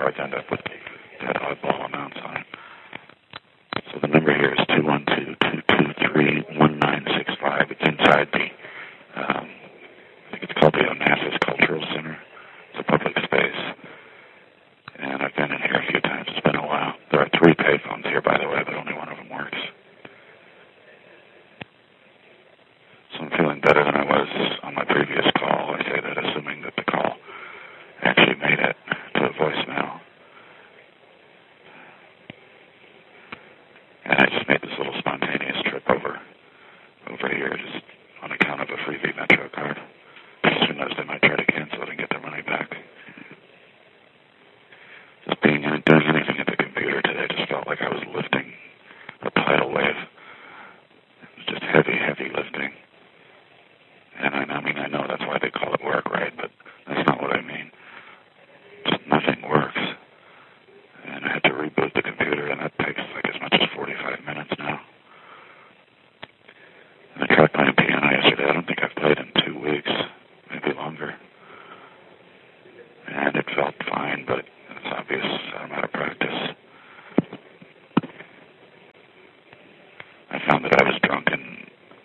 cards end up with that oddball amounts on it. So the number here is 212-223-1965. It's inside the, I think it's called the Onassis Cultural Center. It's a public space. And I've been in here a few times. It's been a while. There are 3 payphones here, by the way, but only one of them works. So I'm feeling better than I was on my previous call. I say that assuming that the call actually made it to a voicemail. And I just made this little spontaneous trip over here just on account of a freebie Metro card. Just who knows, they might try to cancel it and get their money back. Just doing anything at the computer today just felt like I was lifting a tidal wave. It was just heavy, heavy lifting. And I know that's why they call it work, right? But that's not what I mean. Just nothing works. And I had to reboot the computer, and that takes like as much as 45 minutes.